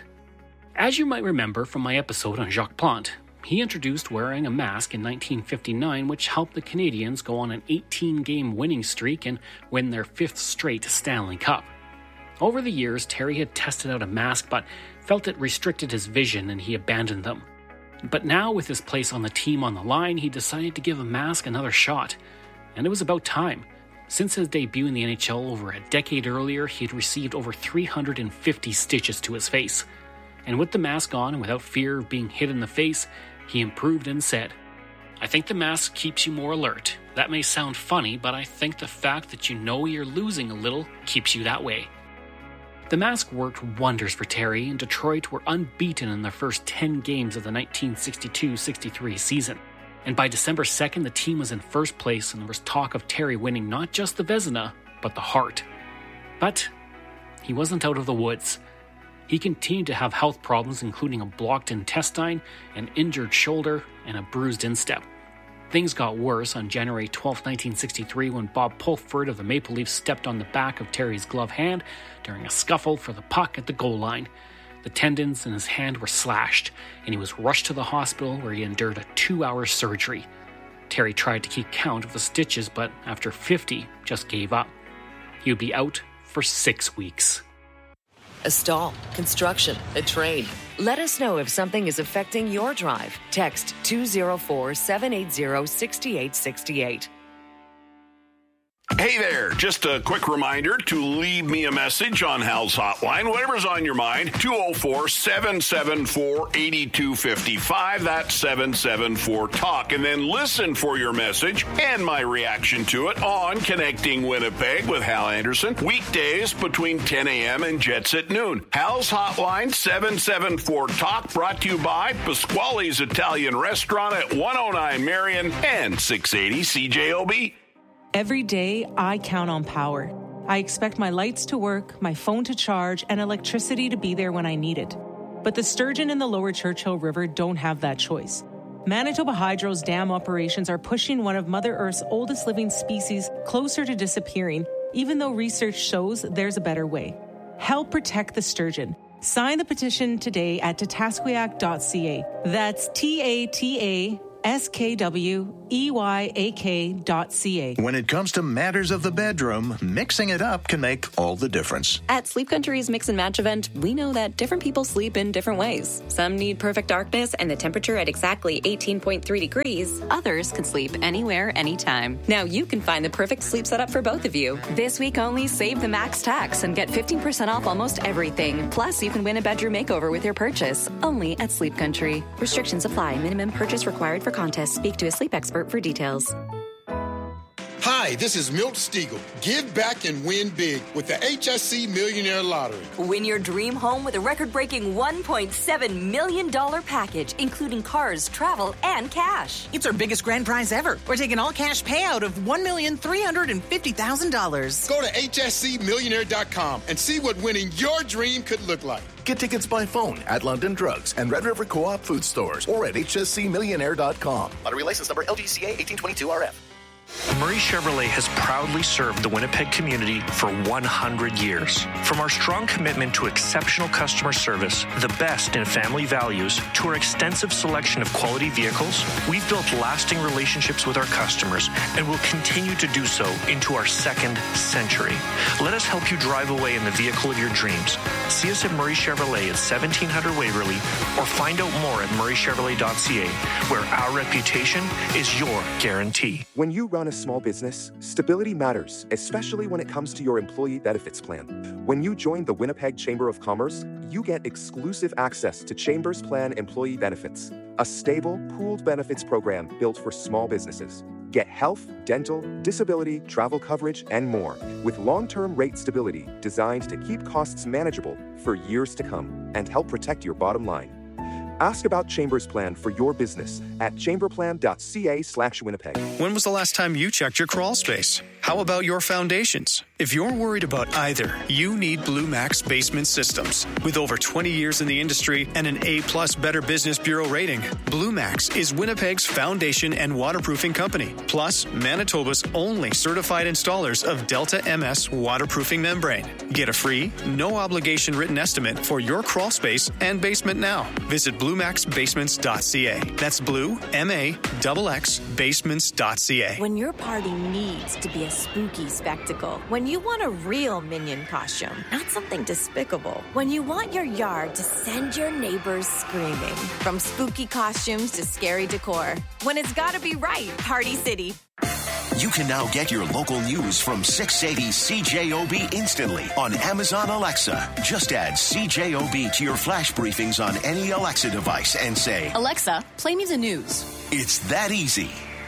As you might remember from my episode on Jacques Plante, he introduced wearing a mask in 1959, which helped the Canadiens go on an 18-game winning streak and win their 5th straight Stanley Cup. Over the years, Terry had tested out a mask but felt it restricted his vision and he abandoned them. But now, with his place on the team on the line, he decided to give a mask another shot. And it was about time. Since his debut in the NHL over a decade earlier, he had received over 350 stitches to his face. And with the mask on and without fear of being hit in the face, he improved and said, "I think the mask keeps you more alert. That may sound funny, but I think the fact that you know you're losing a little keeps you that way." The mask worked wonders for Terry, and Detroit were unbeaten in their first 10 games of the 1962-63 season. And by December 2nd, the team was in first place, and there was talk of Terry winning not just the Vezina, but the Hart. But he wasn't out of the woods. He continued to have health problems, including a blocked intestine, an injured shoulder, and a bruised instep. Things got worse on January 12, 1963, when Bob Pulford of the Maple Leafs stepped on the back of Terry's glove hand during a scuffle for the puck at the goal line. The tendons in his hand were slashed, and he was rushed to the hospital where he endured a 2-hour surgery. Terry tried to keep count of the stitches, but after 50, just gave up. He would be out for 6 weeks. A stall, construction, a trade. Let us know if something is affecting your drive. Text 204-780-6868. Hey there, just a quick reminder to leave me a message on Hal's Hotline, whatever's on your mind, 204-774-8255, that's 774-TALK, and then listen for your message and my reaction to it on Connecting Winnipeg with Hal Anderson, weekdays between 10 a.m. and Jets at noon. Hal's Hotline, 774-TALK, brought to you by Pasquale's Italian Restaurant at 109 Marion and 680 CJOB. Every day, I count on power. I expect my lights to work, my phone to charge, and electricity to be there when I need it. But the sturgeon in the lower Churchill River don't have that choice. Manitoba Hydro's dam operations are pushing one of Mother Earth's oldest living species closer to disappearing, even though research shows there's a better way. Help protect the sturgeon. Sign the petition today at tatasquiac.ca. That's TATASKWEYAK.ca. When it comes to matters of the bedroom, mixing it up can make all the difference. At Sleep Country's Mix and Match event, we know that different people sleep in different ways. Some need perfect darkness and the temperature at exactly 18.3 degrees. Others can sleep anywhere, anytime. Now you can find the perfect sleep setup for both of you. This week only, save the max tax and get 15% off almost everything. Plus, you can win a bedroom makeover with your purchase. Only at Sleep Country. Restrictions apply. Minimum purchase required for contest. Speak to a sleep expert for details. Hi, this is Milt Stiegel. Give back and win big with the HSC Millionaire Lottery. Win your dream home with a record-breaking $1.7 million package, including cars, travel, and cash. It's our biggest grand prize ever. We're taking all-cash payout of $1,350,000. Go to hscmillionaire.com and see what winning your dream could look like. Get tickets by phone at London Drugs and Red River Co-op Food Stores or at hscmillionaire.com. Lottery license number LGCA 1822RF. Murray Chevrolet has proudly served the Winnipeg community for 100 years. From our strong commitment to exceptional customer service, the best in family values, to our extensive selection of quality vehicles, we've built lasting relationships with our customers and will continue to do so into our second century. Let us help you drive away in the vehicle of your dreams. See us at Murray Chevrolet at 1700 Waverly or find out more at murraychevrolet.ca, where our reputation is your guarantee. When you run a small business, stability matters, especially when it comes to your employee benefits plan. When you join the Winnipeg Chamber of Commerce, you get exclusive access to Chamber's Plan employee benefits, a stable, pooled benefits program built for small businesses. Get health, dental, disability, travel coverage, and more, with long-term rate stability designed to keep costs manageable for years to come and help protect your bottom line. Ask about Chamber's Plan for your business at chamberplan.ca/Winnipeg. When was the last time you checked your crawl space? How about your foundations? If you're worried about either, you need Blue Max Basement Systems. With over 20 years in the industry and an A+ Better Business Bureau rating, Blue Max is Winnipeg's foundation and waterproofing company, plus Manitoba's only certified installers of Delta MS waterproofing membrane. Get a free, no-obligation written estimate for your crawl space and basement now. Visit BlueMaxBasements.ca. That's Blue, M-A-X-X, Basements.ca. When your party needs to be a spooky spectacle, when you want a real Minion costume, not something despicable, when you want your yard to send your neighbors screaming, from spooky costumes to scary decor, when it's gotta be right, Party City. You can now get your local news from 680 CJOB instantly on Amazon Alexa. Just add CJOB to your flash briefings on any Alexa device and say, Alexa, play me the news. It's that easy.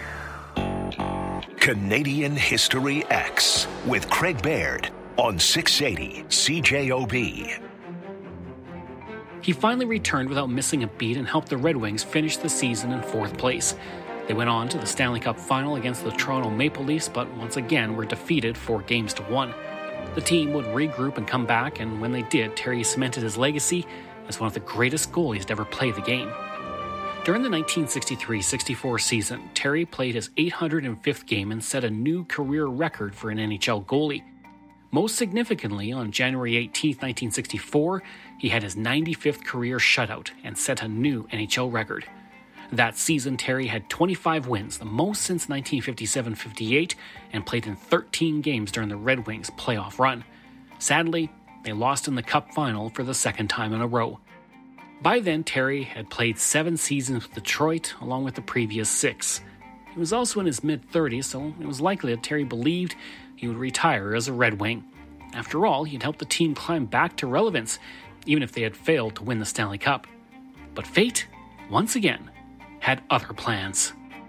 Canadian History X with Craig Baird on 680 CJOB. He finally returned without missing a beat and helped the Red Wings finish the season in 4th place. They went on to the Stanley Cup final against the Toronto Maple Leafs, but once again were defeated 4-1. The team would regroup and come back, and when they did, Terry cemented his legacy as one of the greatest goalies to ever play the game. During the 1963-64 season, Terry played his 805th game and set a new career record for an NHL goalie. Most significantly, on January 18, 1964, he had his 95th career shutout and set a new NHL record. That season, Terry had 25 wins, the most since 1957-58, and played in 13 games during the Red Wings' playoff run. Sadly, they lost in the Cup final for the second time in a row. By then, Terry had played 7 seasons with Detroit, along with the previous 6. He was also in his mid-30s, so it was likely that Terry believed he would retire as a Red Wing. After all, he'd helped the team climb back to relevance, even if they had failed to win the Stanley Cup. But fate, once again, had other plans.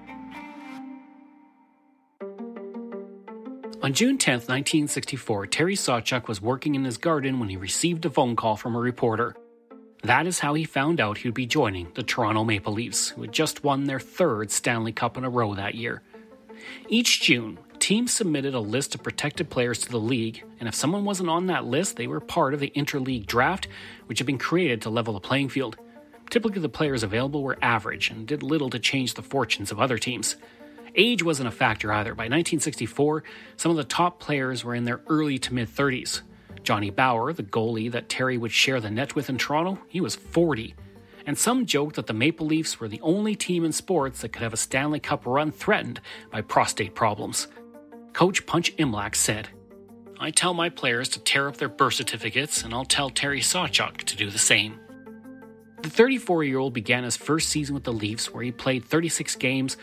On June 10, 1964, Terry Sawchuk was working in his garden when he received a phone call from a reporter. That is how he found out he would be joining the Toronto Maple Leafs, who had just won their third Stanley Cup in a row that year. Each June, teams submitted a list of protected players to the league, and if someone wasn't on that list, they were part of the interleague draft, which had been created to level the playing field. Typically, the players available were average and did little to change the fortunes of other teams. Age wasn't a factor either. By 1964, some of the top players were in their early to mid-30s. Johnny Bower, the goalie that Terry would share the net with in Toronto, he was 40. And some joked that the Maple Leafs were the only team in sports that could have a Stanley Cup run threatened by prostate problems. Coach Punch Imlach said, "I tell my players to tear up their birth certificates, and I'll tell Terry Sawchuk to do the same." The 34-year-old began his first season with the Leafs, where he played 36 games,